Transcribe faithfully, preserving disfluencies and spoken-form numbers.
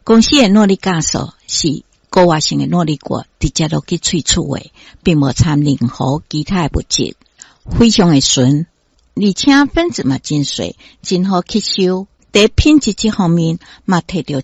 公司的诺丽酵素是高活性的诺丽果直接落去萃取的，并无掺任何其他的物质，非常的纯，而且分子嘛真细，真好吸收。在品质这方面嘛摕到